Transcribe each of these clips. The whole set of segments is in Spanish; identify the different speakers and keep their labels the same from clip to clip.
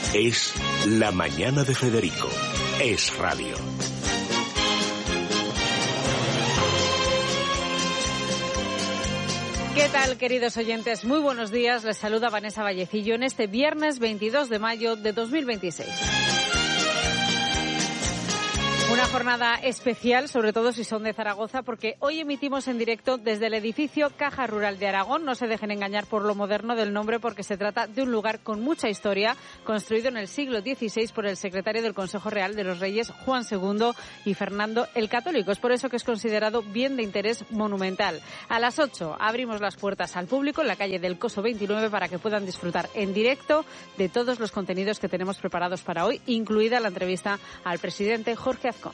Speaker 1: Es La Mañana de Federico. Es radio.
Speaker 2: ¿Qué tal, queridos oyentes? Muy buenos días. Les saluda Vanessa Vallecillo en este viernes 22 de mayo de 2026. Una jornada especial, sobre todo si son de Zaragoza, porque hoy emitimos en directo desde el edificio Caja Rural de Aragón. No se dejen engañar por lo moderno del nombre, porque se trata de un lugar con mucha historia, construido en el siglo XVI por el secretario del Consejo Real de los Reyes, Juan II y Fernando el Católico. Es por eso que es considerado bien de interés monumental. A las 8 abrimos las puertas al público en la calle del Coso 29 para que puedan disfrutar en directo de todos los contenidos que tenemos preparados para hoy, incluida la entrevista al presidente Jorge Azcón.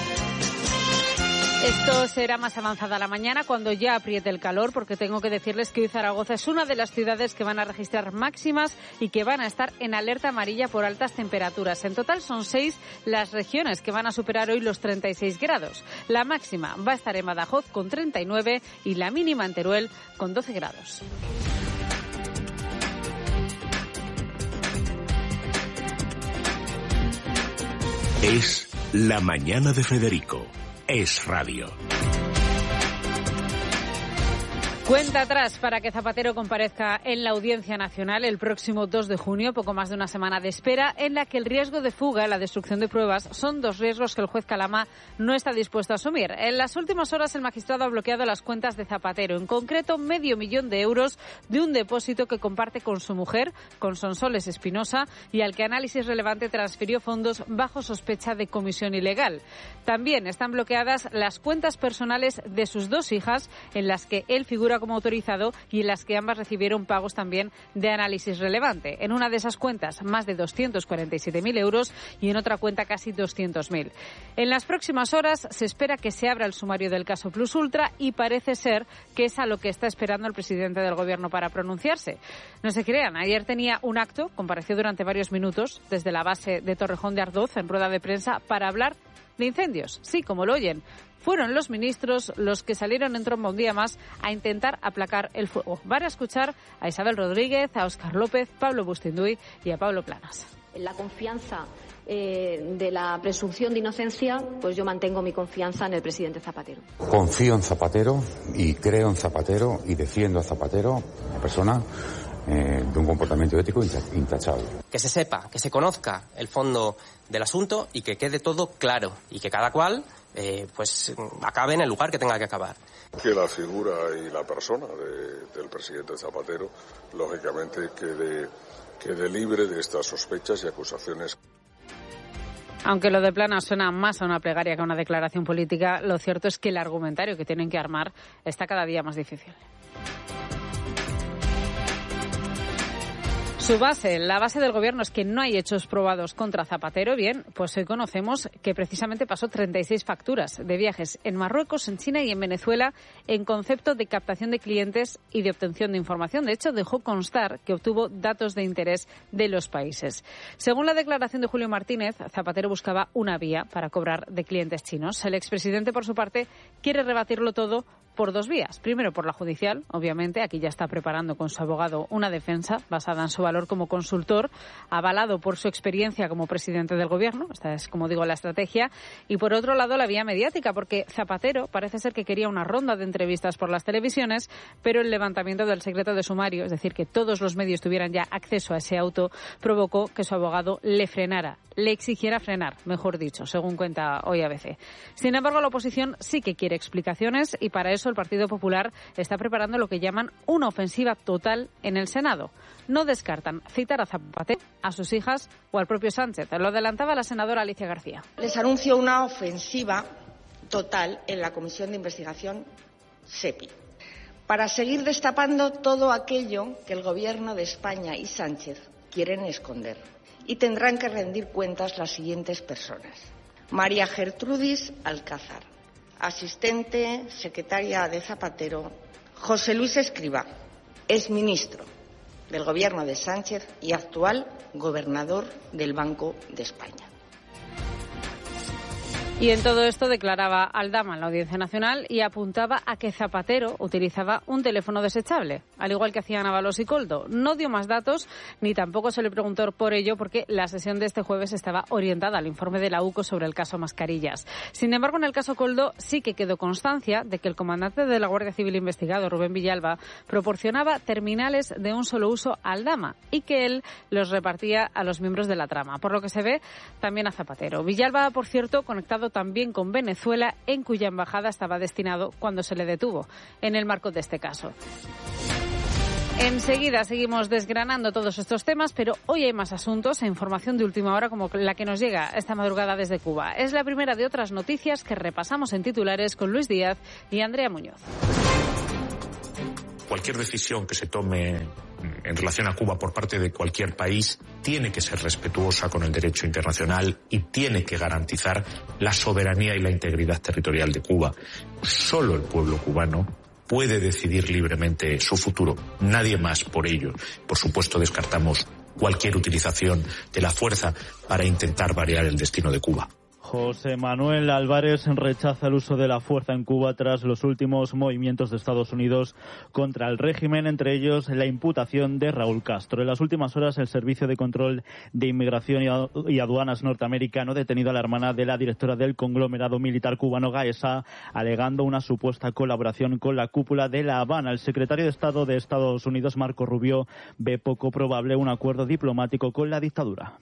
Speaker 2: Esto será más avanzada la mañana, cuando ya apriete el calor, porque tengo que decirles que hoy Zaragoza es una de las ciudades que van a registrar máximas y que van a estar en alerta amarilla por altas temperaturas. En total son 6 las regiones que van a superar hoy los 36 grados. La máxima va a estar en Badajoz con 39 y la mínima en Teruel con 12 grados.
Speaker 1: Es La Mañana de Federico. Es radio.
Speaker 2: Cuenta atrás para que Zapatero comparezca en la Audiencia Nacional el próximo 2 de junio, poco más de una semana de espera, en la que el riesgo de fuga y la destrucción de pruebas son 2 riesgos que el juez Calama no está dispuesto a asumir. En las últimas horas el magistrado ha bloqueado las cuentas de Zapatero, en concreto 500.000 euros de un depósito que comparte con su mujer, con Sonsoles Espinosa, y al que Análisis Relevante transfirió fondos bajo sospecha de comisión ilegal. También están bloqueadas las cuentas personales de sus 2 hijas, en las que él figura como autorizado y en las que ambas recibieron pagos también de Análisis Relevante. En una de esas cuentas más de 247.000 euros y en otra cuenta casi 200.000. En las próximas horas se espera que se abra el sumario del caso Plus Ultra y parece ser que es a lo que está esperando el presidente del Gobierno para pronunciarse. No se crean, ayer tenía un acto, compareció durante varios minutos desde la base de Torrejón de Ardoz en rueda de prensa para hablar de incendios. Sí, como lo oyen. Fueron los ministros los que salieron en tromba un día más a intentar aplacar el fuego. Van a escuchar a Isabel Rodríguez, a Óscar López, Pablo Bustinduy y a Pablo Planas.
Speaker 3: En la confianza de la presunción de inocencia, pues yo mantengo mi confianza en el presidente Zapatero.
Speaker 4: Confío en Zapatero y creo en Zapatero y defiendo a Zapatero, una persona de un comportamiento ético intachable.
Speaker 5: Que se sepa, que se conozca el fondo del asunto y que quede todo claro y que cada cual pues acabe en el lugar que tenga que acabar.
Speaker 6: Que la figura y la persona del presidente Zapatero, lógicamente, quede libre de estas sospechas y acusaciones.
Speaker 2: Aunque lo de Planas suena más a una plegaria que a una declaración política, lo cierto es que el argumentario que tienen que armar está cada día más difícil. Su base, la base del Gobierno, es que no hay hechos probados contra Zapatero. Bien, pues hoy conocemos que precisamente pasó 36 facturas de viajes en Marruecos, en China y en Venezuela en concepto de captación de clientes y de obtención de información. De hecho, dejó constar que obtuvo datos de interés de los países. Según la declaración de Julio Martínez, Zapatero buscaba una vía para cobrar de clientes chinos. El expresidente, por su parte, quiere rebatirlo todo por 2 vías. Primero, por la judicial, obviamente. Aquí ya está preparando con su abogado una defensa basada en su valor como consultor, avalado por su experiencia como presidente del Gobierno. Esta es, como digo, la estrategia. Y por otro lado, la vía mediática, porque Zapatero parece ser que quería una ronda de entrevistas por las televisiones, pero el levantamiento del secreto de sumario, es decir, que todos los medios tuvieran ya acceso a ese auto, provocó que su abogado le frenara, le exigiera frenar, mejor dicho, según cuenta hoy ABC. Sin embargo, la oposición sí que quiere explicaciones y para eso el Partido Popular está preparando lo que llaman una ofensiva total en el Senado. No descartan citar a Zapatero, a sus hijas o al propio Sánchez. Lo adelantaba la senadora Alicia García.
Speaker 7: Les anuncio una ofensiva total en la Comisión de Investigación SEPI para seguir destapando todo aquello que el Gobierno de España y Sánchez quieren esconder. Y tendrán que rendir cuentas las siguientes personas: María Gertrudis Alcázar, asistente secretaria de Zapatero; José Luis Escrivá, exministro del Gobierno de Sánchez y actual gobernador del Banco de España.
Speaker 2: Y en todo esto declaraba Aldama en la Audiencia Nacional y apuntaba a que Zapatero utilizaba un teléfono desechable, al igual que hacían Ábalos y Koldo. No dio más datos ni tampoco se le preguntó por ello porque la sesión de este jueves estaba orientada al informe de la UCO sobre el caso Mascarillas. Sin embargo, en el caso Koldo sí que quedó constancia de que el comandante de la Guardia Civil investigado, Rubén Villalba, proporcionaba terminales de un solo uso a Aldama y que él los repartía a los miembros de la trama, por lo que se ve también a Zapatero. Villalba, por cierto, conectado también con Venezuela, en cuya embajada estaba destinado cuando se le detuvo, en el marco de este caso. Enseguida seguimos desgranando todos estos temas, pero hoy hay más asuntos e información de última hora como la que nos llega esta madrugada desde Cuba. Es la primera de otras noticias que repasamos en titulares con Luis Díaz y Andrea Muñoz.
Speaker 8: Cualquier decisión que se tome en relación a Cuba por parte de cualquier país tiene que ser respetuosa con el derecho internacional y tiene que garantizar la soberanía y la integridad territorial de Cuba. Solo el pueblo cubano puede decidir libremente su futuro, nadie más por ello. Por supuesto, descartamos cualquier utilización de la fuerza para intentar variar el destino de Cuba.
Speaker 9: José Manuel Álvarez rechaza el uso de la fuerza en Cuba tras los últimos movimientos de Estados Unidos contra el régimen, entre ellos la imputación de Raúl Castro. En las últimas horas, el Servicio de Control de Inmigración y Aduanas norteamericano ha detenido a la hermana de la directora del conglomerado militar cubano Gaesa, alegando una supuesta colaboración con la cúpula de La Habana. El secretario de Estado de Estados Unidos, Marco Rubio, ve poco probable un acuerdo diplomático con la dictadura.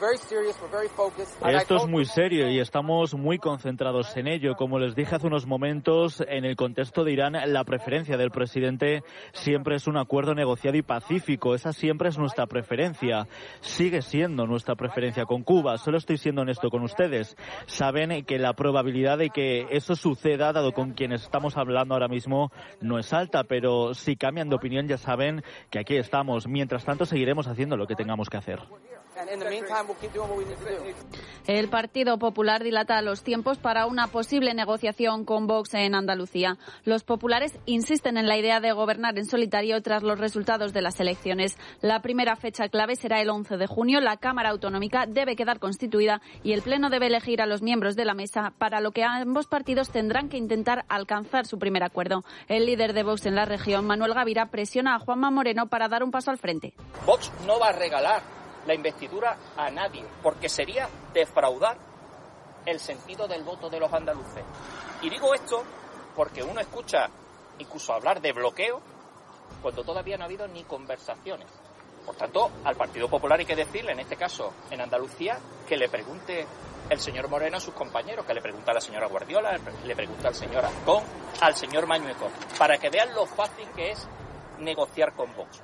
Speaker 9: Esto es muy serio y estamos muy concentrados en ello. Como les dije hace unos momentos, en el contexto de Irán, la preferencia del presidente siempre es un acuerdo negociado y pacífico. Esa siempre es nuestra preferencia. Sigue siendo nuestra preferencia con Cuba. Solo estoy siendo honesto con ustedes. Saben que la probabilidad de que eso suceda, dado con quienes estamos hablando ahora mismo, no es alta, pero si cambian de opinión ya saben que aquí estamos. Mientras tanto, seguiremos haciendo lo que tengamos que hacer.
Speaker 10: El Partido Popular dilata los tiempos para una posible negociación con Vox en Andalucía. Los populares insisten en la idea de gobernar en solitario tras los resultados de las elecciones. La primera fecha clave será el 11 de junio. La Cámara Autonómica debe quedar constituida y el Pleno debe elegir a los miembros de la mesa, para lo que ambos partidos tendrán que intentar alcanzar su primer acuerdo. El líder de Vox en la región, Manuel Gavira, presiona a Juanma Moreno para dar un paso al frente.
Speaker 11: Vox no va a regalar la investidura a nadie, porque sería defraudar el sentido del voto de los andaluces. Y digo esto porque uno escucha incluso hablar de bloqueo cuando todavía no ha habido ni conversaciones. Por tanto, al Partido Popular hay que decirle, en este caso en Andalucía, que le pregunte el señor Moreno a sus compañeros, que le pregunte a la señora Guardiola, le pregunte al señor Azcón, al señor Mañueco, para que vean lo fácil que es negociar con Vox.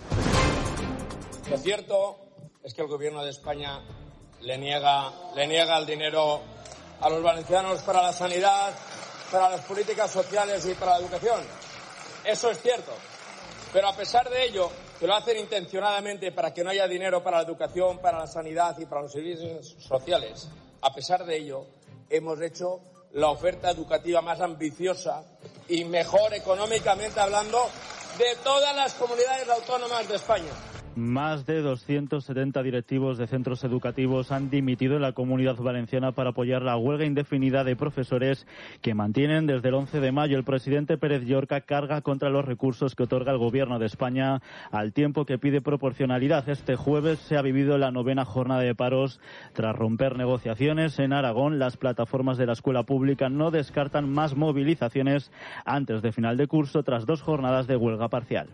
Speaker 12: Lo cierto es que el Gobierno de España le niega el dinero a los valencianos para la sanidad, para las políticas sociales y para la educación. Eso es cierto. Pero a pesar de ello, que lo hacen intencionadamente para que no haya dinero para la educación, para la sanidad y para los servicios sociales, a pesar de ello, hemos hecho la oferta educativa más ambiciosa y mejor económicamente hablando de todas las comunidades autónomas de España.
Speaker 9: Más de 270 directivos de centros educativos han dimitido en la Comunidad Valenciana para apoyar la huelga indefinida de profesores que mantienen desde el 11 de mayo. El presidente Pérez Llorca carga contra los recursos que otorga el Gobierno de España, al tiempo que pide proporcionalidad. Este jueves se ha vivido la 9ª jornada de paros. Tras romper negociaciones en Aragón, las plataformas de la escuela pública no descartan más movilizaciones antes de final de curso, tras 2 jornadas de huelga parcial.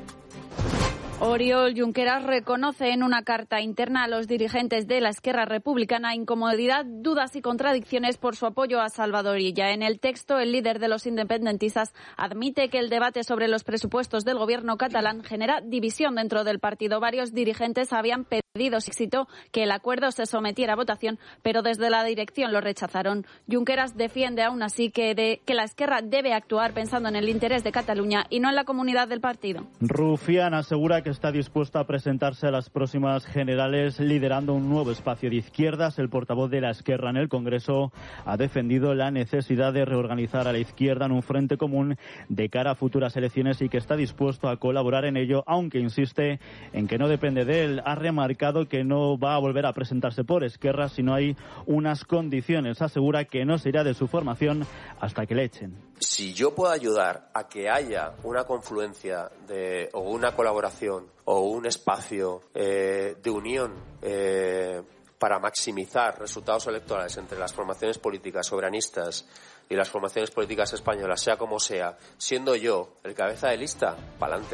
Speaker 10: Oriol Junqueras reconoce en una carta interna a los dirigentes de la Esquerra Republicana incomodidad, dudas y contradicciones por su apoyo a Salvador Illa. En el texto, el líder de los independentistas admite que el debate sobre los presupuestos del gobierno catalán genera división dentro del partido. Varios dirigentes habían pedido, cito, que el acuerdo se sometiera a votación, pero desde la dirección lo rechazaron. Junqueras defiende aún así que la Esquerra debe actuar pensando en el interés de Cataluña y no en la comunidad del partido.
Speaker 9: Rufián asegura que está dispuesto a presentarse a las próximas generales liderando un nuevo espacio de izquierdas. El portavoz de la Esquerra en el Congreso ha defendido la necesidad de reorganizar a la izquierda en un frente común de cara a futuras elecciones y que está dispuesto a colaborar en ello, aunque insiste en que no depende de él. Ha remarcado que no va a volver a presentarse por Esquerra si no hay unas condiciones. Asegura que no se irá de su formación hasta que le echen.
Speaker 13: Si yo puedo ayudar a que haya una confluencia o una colaboración o un espacio de unión para maximizar resultados electorales entre las formaciones políticas soberanistas y las formaciones políticas españolas, sea como sea, siendo yo el cabeza de lista, pa'lante.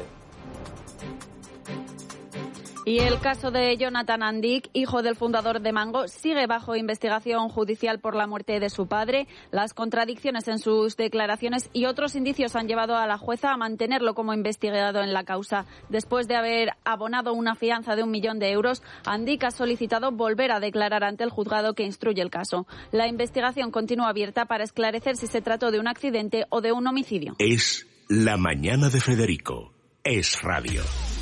Speaker 10: Y el caso de Jonathan Andic, hijo del fundador de Mango, sigue bajo investigación judicial por la muerte de su padre. Las contradicciones en sus declaraciones y otros indicios han llevado a la jueza a mantenerlo como investigado en la causa. Después de haber abonado una fianza de 1 millón de euros, Andic ha solicitado volver a declarar ante el juzgado que instruye el caso. La investigación continúa abierta para esclarecer si se trató de un accidente o de un homicidio.
Speaker 1: Es La Mañana de Federico. Es Radio.